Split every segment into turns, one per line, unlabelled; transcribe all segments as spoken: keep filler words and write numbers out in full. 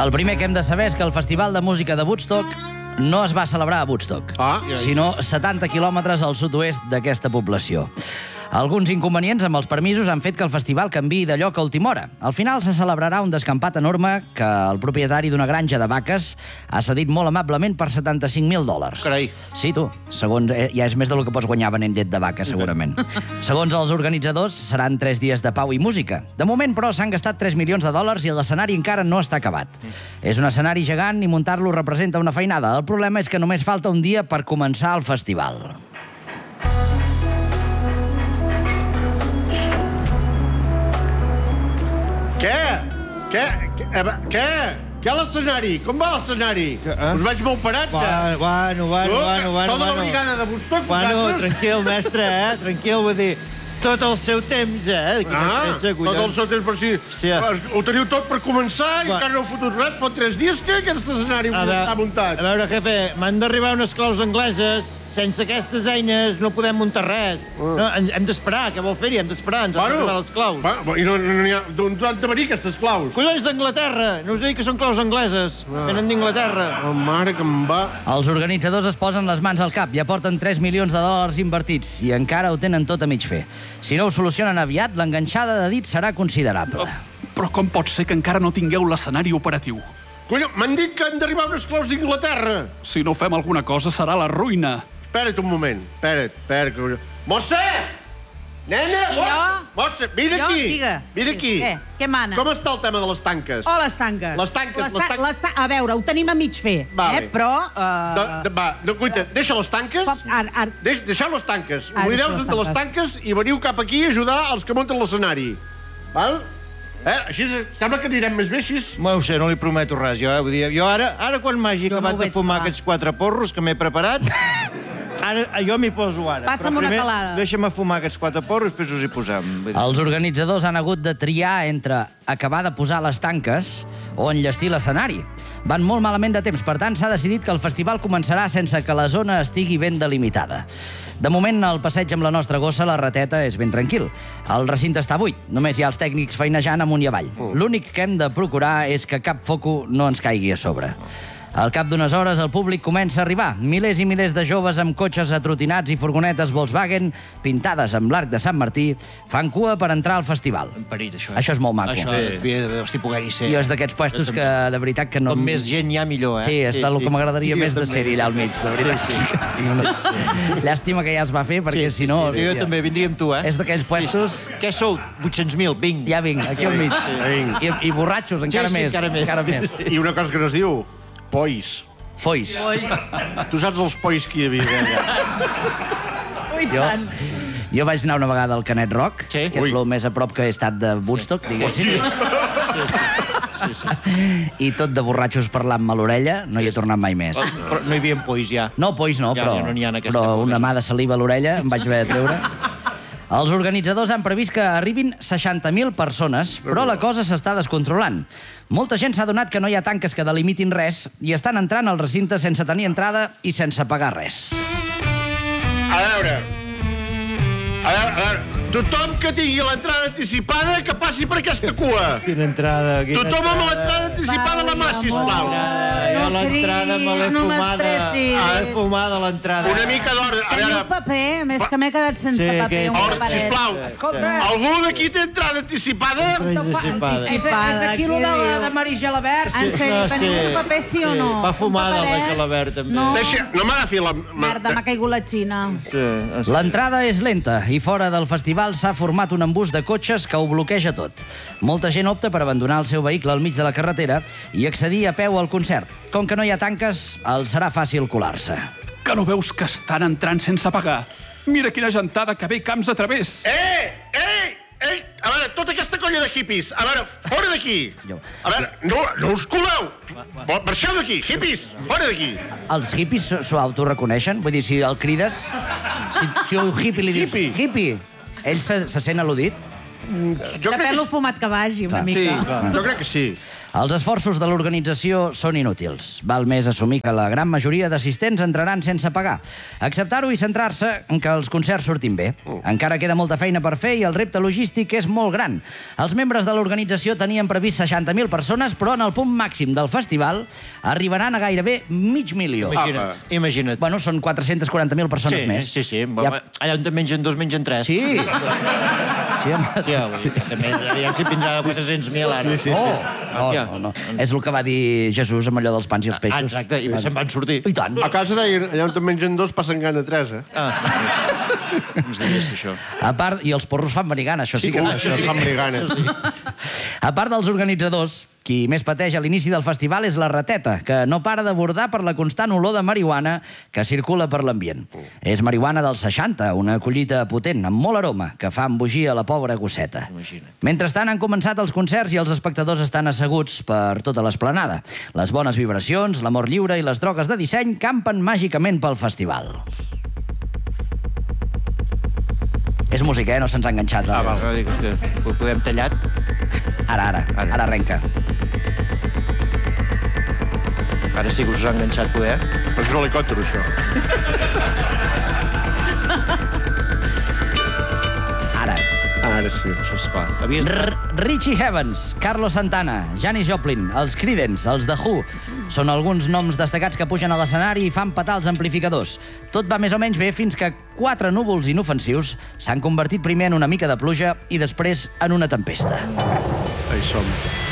El primer que hem de saber és que el Festival de Música de Woodstock no es va celebrar a Woodstock,
Ah.
sinó setanta quilòmetres al sud-oest d'aquesta població. Alguns inconvenients amb els permisos han fet que el festival canviï de lloc a última hora. Al final se celebrarà un descampat enorme que el propietari d'una granja de vaques ha cedit molt amablement per setanta-cinc mil dòlars.
Carai.
Sí, tu. Segons, eh, ja és més del que pots guanyar venent llet de vaca, segurament. Segons els organitzadors, seran tres dies de pau i música. De moment, però, s'han gastat tres milions de dòlars i l'escenari encara no està acabat. És un escenari gegant i muntar-lo representa una feinada. El problema és que només falta un dia per començar el festival.
Què? Què? Què? Què? Què a l'escenari? Com va l'escenari?
Eh?
Us veig molt parats, ja.
Bueno, bueno, bueno, bueno, bueno.
Sou de la brigada de Woodstock,
Bueno,
vosaltres?
tranquil, mestre, eh? Tranquil, vull dir, tot el seu temps, eh? Quina
Ah,
pressa,
tot el seu temps per si...
Sí.
Ho teniu tot per començar i
Va.
encara no heu fotut res. Fa tres dies que aquest escenari
A veure,
està muntat.
A veure, jefe, m'han d'arribar unes claus angleses. Sense aquestes eines no podem muntar res. No, hem hem d'esperar, què vol fer-hi? Hem d'esperar, ens han d'arribar les claus.
Bueno, I no, no n'hi ha... D'on han de venir aquestes claus?
Collons d'Anglaterra! No us dic que són claus angleses. Venen d'Inglaterra.
Oh, mare que em va...
Els organitzadors es posen les mans al cap. Ja porten tres milions de dòlars invertits i encara ho tenen tot a mig fer. Si no ho solucionen aviat, l'enganxada de dits serà considerable.
Però com pot ser que encara no tingueu l'escenari operatiu?
Colló, m'han dit que han d'arribar unes claus d'Inglaterra.
Si no fem alguna cosa serà la ruïna.
Espera't un moment. Espera't, espera't. colló. Mossa! Nena!
I
Mossa!
jo?
Mossa, vine
Jo?
aquí.
Digue.
Vine aquí.
Què? Què mana?
Com està el tema de les tanques?
Oh, les tanques.
Les tanques,
Les
les
ta-
tanques.
les ta- A veure, ho tenim a mig fer,
Vale.
eh? Però... Uh...
De, de, va, no, cuita, deixa les tanques.
Com- ara- ara-
Deix, deixeu les tanques.
Ara
Oblideu-vos
deixo
de
les
les tanques i veniu cap aquí a ajudar els que munten l'escenari. Val? Eh? Així sembla que anirem més bé, així.
No ho sé, no li prometo res, jo, eh? Vull dir, jo ara, ara quan m'hagi
Jo
acabat
m'ho
de
veig
fumar
clar.
aquests quatre porros que m'he preparat, ara jo m'hi poso ara.
Passa'm
Però
una
primer,
calada.
Deixa'm fumar aquests quatre porros i després us hi posem. Vull dir,
Els organitzadors han hagut de triar entre acabar de posar les tanques o enllestir l'escenari. Van molt malament de temps, per tant, s'ha decidit que el festival començarà sense que la zona estigui ben delimitada. De moment, al passeig amb la nostra gossa, la rateta és ben tranquil. El recinte està buit, només hi ha els tècnics feinejant amunt i avall. L'únic que hem de procurar és que cap foco no ens caigui a sobre. Al cap d'unes hores, el públic comença a arribar. Milers i milers de joves amb cotxes atrotinats i furgonetes Volkswagen pintades amb l'arc de Sant Martí fan cua per entrar al festival.
Perit, això.
Això és molt maco.
Això, sí. Hosti, poder-hi ser.
Jo és d'aquests puestos que, de veritat, que no...
Com més gent hi ha, millor, eh?
Sí, és el que m'agradaria més de ser-hi allà al mig, de veritat.
Sí, sí.
Tinc una... Llàstima que ja es va fer, perquè si no...
Sí, jo també vindria amb tu, eh?
És d'aquells puestos...
Què sou? vuit-cents mil, vinc.
Ja vinc, aquí al mig.
Vinc.
I, I borratxos, encara
sí,
més.
encara més.
Encara més.
I una cosa que no es diu, pois.
Fois.
Tu saps els pois que hi havia allà?
Ui,
Jo,
tant.
jo vaig anar una vegada al Canet Rock,
Sí.
que és
Ui.
el més a prop que he estat de Woodstock, diguéssim. I tot de borratxos parlant-me a l'orella, no hi he tornat mai més.
Però no hi havia pois, ja.
No, pois no,
Ja,
però,
ja no n'hi ha en aquesta
però
època,
una
sí.
mà de saliva a l'orella em vaig haver de treure. Els organitzadors han previst que arribin seixanta mil persones, però la cosa s'està descontrolant. Molta gent s'ha donat que no hi ha tanques que delimitin res i estan entrant al recinte sense tenir entrada i sense pagar res.
A veure... A veure, a veure... Tothom que tingui l'entrada anticipada que passi per aquesta cua.
Quina entrada, quina
Tothom amb
entrada.
l'entrada anticipada a la mà, sisplau.
Jo l'entrada me l'he
No
fumada.
m'estressis.
L'he fumada, l'entrada.
Una mica d'hora. A
Teniu
veure...
paper? A més que m'he quedat sense
Sí,
paper.
que-
un
Or,
paperet.
sisplau,
Escolta,
algú d'aquí té entrada anticipada?
Anticipada.
és, és aquí lo de, la- de Mari Gelabert.
En sèrio,
No,
teniu
sí,
un paper, sí o
sí.
no?
Va
Un
fumada la
paperet?
Gelabert, també.
No.
Deixa, no m'agafi la...
Merda, m'ha caigut la xina.
Sí, sí.
L'entrada és lenta i fora del festival s'ha format un embús de cotxes que ho bloqueja tot. Molta gent opta per abandonar el seu vehicle al mig de la carretera i accedir a peu al concert. Com que no hi ha tanques, els serà fàcil colar-se.
Que no veus que estan entrant sense pagar? Mira quina gentada que ve camps a través.
Eh! Eh! Eh! A veure, tota aquesta colla de hippies, a veure, fora d'aquí!
Jo.
A veure, no, no us coleu! Marxeu d'aquí, hippies! Fora d'aquí!
Els hippies s'ho- s'ho autoreconeixen? Vull dir, si el crides... Si, si un hippie li dius...
Hippie.
Hippie! Ell se, se sent al·ludit?
Jo
De
crec
pelo
que...
fumat que vagi, una
Sí,
mica.
jo crec que sí.
Els esforços de l'organització són inútils. Val més assumir que la gran majoria d'assistents entraran sense pagar, acceptar-ho i centrar-se en que els concerts surtin bé. Encara queda molta feina per fer i el repte logístic és molt gran. Els membres de l'organització tenien previst seixanta mil persones, però en el punt màxim del festival arribaran a gairebé mig milió.
Imagina't, imagina't.
Bueno, són quatre-centes quaranta mil persones
Sí,
més.
sí, sí.
Ja...
Allà on mengen dos, mengen tres.
Sí. Sí, home.
Ja, vull dir que també, aviam si vindrà de quatre-cents mil ara. Sí, sí,
Oh, no,
Ja.
no, no. És el que va dir Jesús amb allò dels pans i els
Ah,
peixos.
exacte, i se'n van sortir.
I tant.
A casa deien, allà on te'n mengen dos, passen gana tres, eh?
Ah, ens deies això.
A part, i els porros fan venir gana, això sí, que és
Això sí, fan venir gana.
A part dels organitzadors, qui més pateix a l'inici del festival és la rateta, que no para de bordar per la constant olor de marihuana que circula per l'ambient. És marihuana dels seixanta, una collita potent, amb molt aroma, que fa embogir a la pobra gosseta. Mentrestant han començat els concerts i els espectadors estan asseguts per tota l'esplanada. Les bones vibracions, l'amor lliure i les drogues de disseny campen màgicament pel festival. És música, eh? No se'ns ha enganxat.
Ah, val. Dic, hòstia, ho podem tallat?
Ara, ara,
Ara.
ara arrenca.
Ara sí que us ha enganxat, poder.
Però és un helicòpter, això.
Ara.
Ara sí.
Això és clar. Havies...
R Richie Havens, Carlos Santana, Janis Joplin, els Creedence, els The Who, són alguns noms destacats que pugen a l'escenari i fan petar els amplificadors. Tot va més o menys bé fins que quatre núvols inofensius s'han convertit primer en una mica de pluja i després en una tempesta.
Ahí som.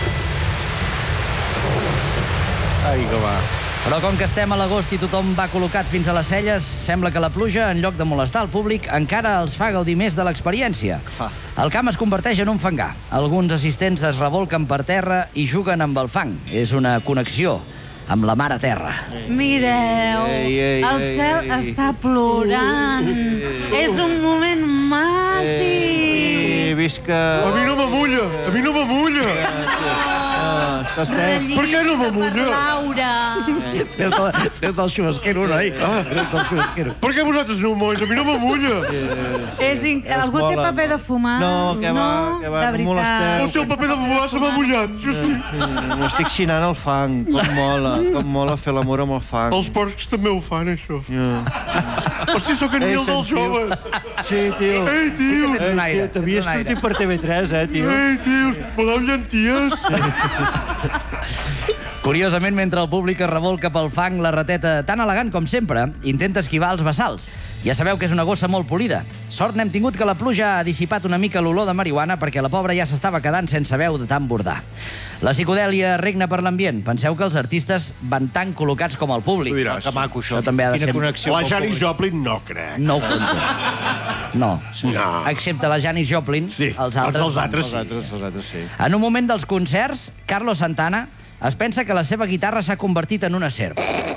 Ai, que va.
Però com que estem a l'agost i tothom va col·locat fins a les celles, sembla que la pluja, en lloc de molestar el públic, encara els fa gaudir més de l'experiència. El camp es converteix en un fangar. Alguns assistents es revolquen per terra i juguen amb el fang. És una connexió amb la mare terra.
Mireu,
Ei, ei,
el
ei,
cel
ei.
està plorant. És un moment màgic.
Ei, visca...
A mi no m'amulla! A mi no m'amulla!
Ah, estàs sec.
Per què no m'amulla?
Per Laura.
Treu-te treu el xubasquero, noi. Treu-te el xubasquero.
Per què vosaltres no m'amulla? A mi no m'amulla!
És inc... Algú té paper de fumar?
No, que va, que va,
de
no molesteu.
veritat.
O sigui, el paper de fumar se m'ha mullat. Jo sí.
M'estic xinant el fang. Com mola, com mola fer l'amor amb el fang.
Els porcs també ho fan, això. Hosti, sóc en
Ei,
Nil dels
sentiu?
joves.
Sí, tio.
Ei, tio!
Ets un aire.
T'havies
ets un aire.
sortit per T V tres, eh, tio?
Ei, tios! Voleu llenties?
Curiosament, mentre el públic es revolca pel fang, la rateta, tan elegant com sempre, intenta esquivar els bassals. Ja sabeu que és una gossa molt polida. Sort n'hem tingut que la pluja ha dissipat una mica l'olor de marihuana perquè la pobra ja s'estava quedant sense veu de tant bordar. La psicodèlia regna per l'ambient. Penseu que els artistes van tan col·locats com el públic.
Ho diràs.
Que maco, això.
Això també ha de
Quina
ser-
connexió.
La
amb el
Janis
públic.
Joplin no crec.
No ho compto. No.
No.
Excepte la Janis Joplin,
Sí,
els altres...
els altres
Els
sí.
altres, els altres sí.
En un moment dels concerts, Carlos Santana es pensa que la seva guitarra s'ha convertit en una serp.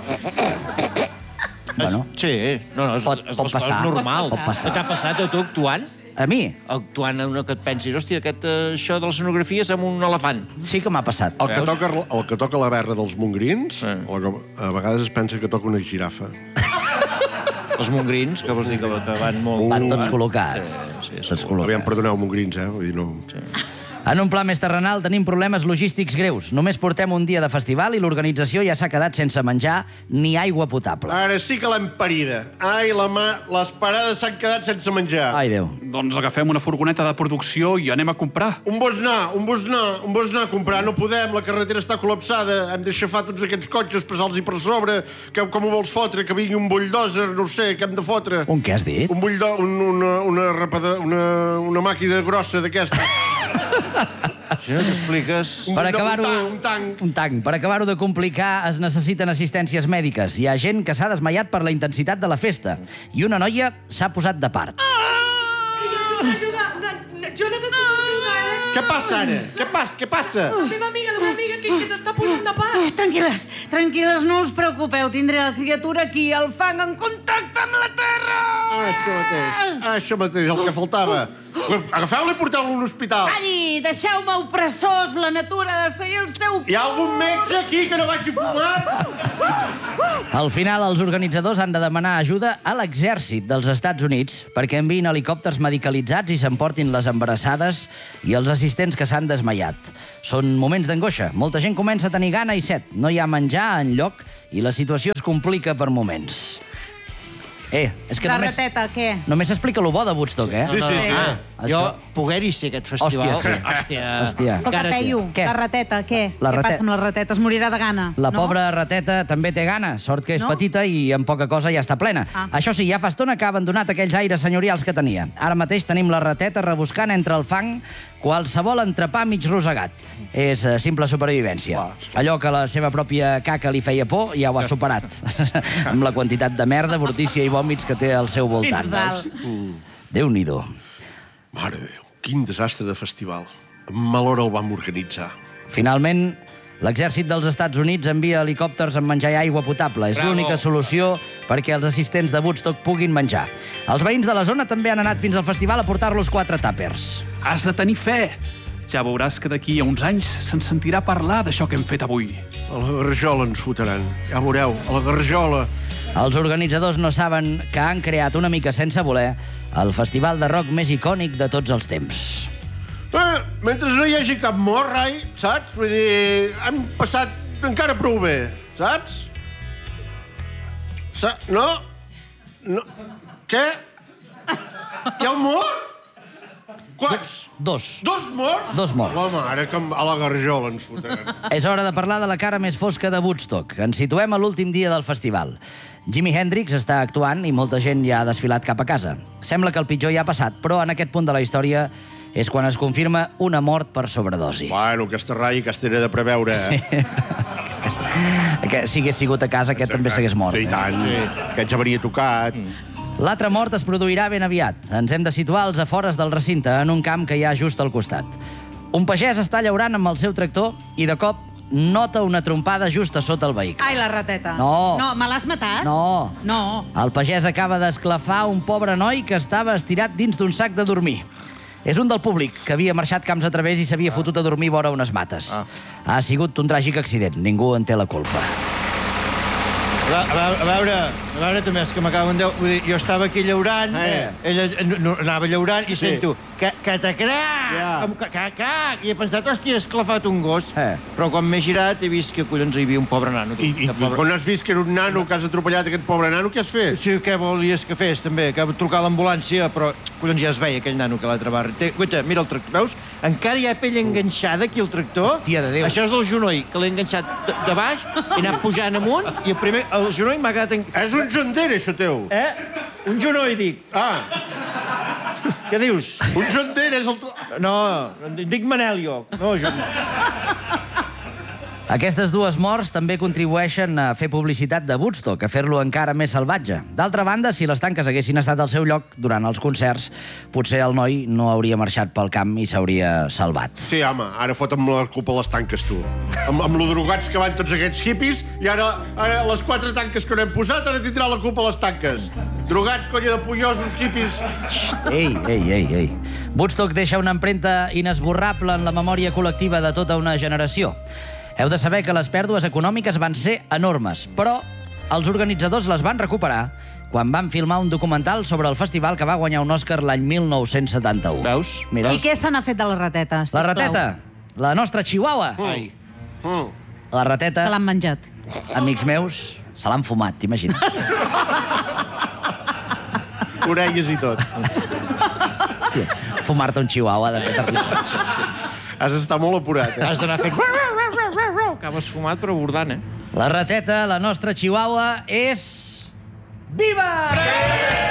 Bueno,
Sí, no, no, és,
Pot-
és
pot
les coses
passar.
normals.
Pot passar.
T'ha passat a tu actuant?
a mi
Actuant a una que et pensis, hòstia, aquest, eh, això de l'escenografia és amb un elefant.
sí que m'ha passat.
El que, toca, el que toca la berra dels mongrins,
Sí.
o que a vegades es pensa que toca una girafa.
Els mongrins, que vols dir que, que van molt...
Van tots
eh?
col·locats.
Sí, sí,
Tots
Aviam,
col·locats.
perdoneu, mongrins, eh? Vull dir, no...
En un pla més terrenal tenim problemes logístics greus. Només portem un dia de festival i l'organització ja s'ha quedat sense menjar ni aigua potable.
Ara sí que l'hem parida. Ai, la mà... les parades s'han quedat sense menjar.
Ai, Déu.
Doncs agafem una furgoneta de producció i anem a comprar.
On vols anar? On vols anar? On vols anar a comprar? No podem, la carretera està col·lapsada. Hem d'aixafar tots aquests cotxes, passar-los per sobre. Que, com ho vols fotre? Que vingui un bulldozer, no ho sé, que hem de fotre.
Un què has dit?
Un bulldo... Un, una, una, rapada, una, una màquina grossa d'aquesta.
Si no t'expliques...
Un
Per
bulldo-
acabar-ho...
Un tanc,
Un tanc. Per acabar-ho de complicar, es necessiten assistències mèdiques. Hi ha gent que s'ha desmaiat per la intensitat de la festa. I una noia s'ha posat de part.
Ajuda! No, jo necessito ajuda, eh?
Què passa ara? Què passa? Què passa?
La meva amiga, la meva amiga que, que s'està posant de part.
Oh, tranquil·les, tranquil·les, no us preocupeu. Tindré la criatura aquí, el fang en contacte amb la terra.
Ah, això mateix. Ah, això mateix, el que faltava. Agafeu-lo i porteu-lo a un hospital.
Calli, deixeu-me opressors, la natura ha de seguir el seu...
Hi ha algun metge aquí que no vagi fumat?
Al final, els organitzadors han de demanar ajuda a l'exèrcit dels Estats Units perquè enviïn helicòpters medicalitzats i s'emportin les embarassades i els assistents que s'han desmaiat. Són moments d'angoixa. Molta gent comença a tenir gana i set. No hi ha menjar enlloc i la situació es complica per moments. Eh, és que
La
només...
rateta, què?
Només s'explica lo bo de Woodstock, eh?
Sí, sí, sí.
Ah, jo poguer-hi ser aquest festival.
Hòstia, sí.
Hòstia.
Hòstia.
Escolta,
Encara té.
Peyu,
Què?
la rateta, què?
La
Què
rate-
passa amb la rateta? Es morirà de gana,
La
no?
pobra rateta també té gana. Sort que és
No?
petita i amb poca cosa ja està plena.
Ah.
Això sí, ja fa estona que ha abandonat aquells aires senyorials que tenia. Ara mateix tenim la rateta rebuscant entre el fang qualsevol entrepà mig rosegat. És eh, simple supervivència.
Clar.
Allò que la seva pròpia caca li feia por ja ho ha superat. Amb la quantitat de merda, brutícia i vòmits que té al seu voltant.
Fins dalt.
Déu-n'hi-do.
Mare de Déu, quin desastre de festival. En mal hora el vam organitzar.
Finalment, l'exèrcit dels Estats Units envia helicòpters amb menjar i aigua potable. És l'única solució perquè els assistents de Woodstock puguin menjar. Els veïns de la zona també han anat fins al festival a portar-los quatre tàpers.
Has de tenir fe. Ja veuràs que d'aquí a uns anys se'n sentirà parlar d'això que hem fet avui.
A la garjola ens fotran. Ja veureu, a la garjola.
Els organitzadors no saben que han creat una mica sense voler el festival de rock més icònic de tots els temps.
Eh, mentre no hi hagi cap mort, Rai, saps? Vull dir, hem passat encara prou bé, saps? Sa no? No? Què? Hi ha un mort? Quants?
Dos.
Dos morts?
Dos morts.
La mare, que a la garjola ens fotran.
És hora de parlar de la cara més fosca de Woodstock. Ens situem a l'últim dia del festival. Jimi Hendrix està actuant i molta gent ja ha desfilat cap a casa. Sembla que el pitjor ja ha passat, però en aquest punt de la història és quan es confirma una mort per sobredosi.
Bueno, aquesta Rai, aquesta era de preveure, eh?
Que si hagués sigut a casa, aquest també s'hagués mort.
I tant. Aquest ja venia tocat.
L'altra mort es produirà ben aviat. Ens hem de situar als afores del recinte, en un camp que hi ha just al costat. Un pagès està llaurant amb el seu tractor i, de cop, nota una trompada just a sota el vehicle.
Ai, la rateta.
No.
No, me l'has matat?
No.
No.
El pagès acaba d'esclafar un pobre noi que estava estirat dins d'un sac de dormir. És un del públic, que havia marxat camps a través i s'havia fotut a dormir vora unes mates. Ah. Ha sigut un tràgic accident. Ningú en té la culpa.
A, a, a veure, a veure també, és que m'acaben de... Vull dir, jo estava aquí llaurant,
Eh.
ella no, no, anava llaurant i
Sí.
sento que, que te crac!
Ja.
Com que, que, que, I he pensat, hòstia, he esclafat un gos.
Eh.
Però quan m'he girat he vist que, collons, hi havia un pobre nano.
I, i
De pobre...
quan has vist que era un nano que has atropellat aquest pobre nano, què has fet?
Sí, què volies que fes, també? Que va trucar a l'ambulància, però, collons, ja es veia aquell nano que l'altre barri. Té, guaita, mira el tractor, veus? Encara hi ha pell enganxada aquí al tractor.
Hòstia de Déu.
Això és del genoll, que l'he enganxat de, de baix, he anat pujant amunt, i el primer, el genoll m'ha quedat... En...
És un gender, això teu.
Eh? Un genoll, dic.
Ah,
Què dius?
un gender és el...
No, dic Manel, jo. No, jo no.
Aquestes dues morts també contribueixen a fer publicitat de Woodstock, a fer-lo encara més salvatge. D'altra banda, si les tanques haguessin estat al seu lloc durant els concerts, potser el noi no hauria marxat pel camp i s'hauria salvat.
Sí, home, ara fota'm la culpa a les tanques, tu. Amb, amb lo drogats que van tots aquests hippies, i ara, ara les quatre tanques que no hem posat, ara tindrà la culpa a les tanques. Drogats, colla de pollosos, hippies...
Ei, ei, ei, ei. Woodstock deixa una empremta inesborrable en la memòria col·lectiva de tota una generació. Heu de saber que les pèrdues econòmiques van ser enormes, però els organitzadors les van recuperar quan van filmar un documental sobre el festival que va guanyar un Òscar l'any mil nou-cents setanta-u.
Veus?
Mira,
I què se n'ha fet de la rateta, sisplau?
la rateta, la nostra chihuahua.
Ai.
La rateta,
Se l'han menjat.
amics meus, se l'han fumat, t'imagines?
Orelles i tot.
Fumar-te un chihuahua de ser terrible.
Has d'estar molt apurat, eh?
Has d'anar fent... Acabes fumat, però bordant, eh?
La rateta, la nostra chihuahua, és... Viva!